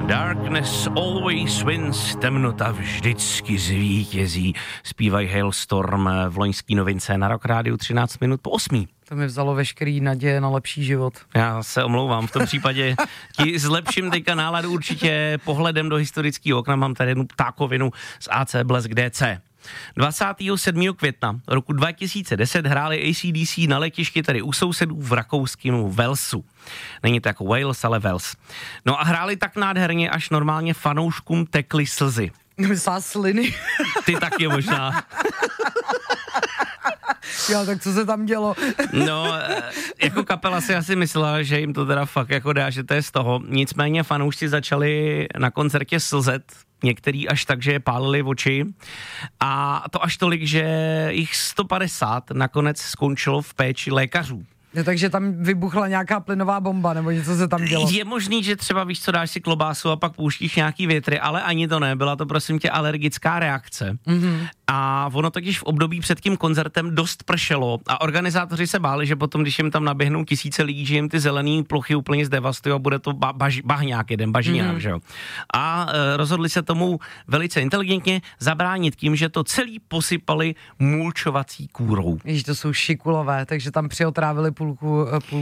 Darkness always wins, temnota vždycky zvítězí. Zpívají Hailstorm v loňský novince na Rock Rádiu 13 minut po 8. To mi vzalo veškerý naděje na lepší život. Já se omlouvám, v tom případě ti zlepším teďka náladu určitě pohledem do historického okna. Mám tady jednu ptákovinu z AC Blesk DC. 27. května roku 2010 hráli AC/DC na letišti tady u sousedů v rakouském Walesu. Není to jako Wales, ale Wales. No a hráli tak nádherně, až normálně fanouškům tekly slzy. Myslela sliny. Ty taky možná. Jo, tak co se tam dělo? No, jako kapela si asi myslela, že jim to teda fakt jako dá, že to je z toho. Nicméně fanoušci začali na koncertě slzet, některý až tak, že je pálili oči. A to až tolik, že jich 150 nakonec skončilo v péči lékařů. No, takže tam vybuchla nějaká plynová bomba, nebo něco se tam dělo? Je možný, že třeba víš co, dáš si klobásu a pak pouštíš nějaký větry, ale ani to ne, byla to prosím tě alergická reakce. Mm-hmm. A ono totiž v období před tím koncertem dost pršelo a organizátoři se báli, že potom, když jim tam naběhnou tisíce lidí, že jim ty zelený plochy úplně zdevastují a bude to bahňák jeden, bažňák, že jo. A rozhodli se tomu velice inteligentně zabránit tím, že to celý posypali mulčovací kůrou. Ježiš, to jsou šikulové, takže tam přiotrávili půlku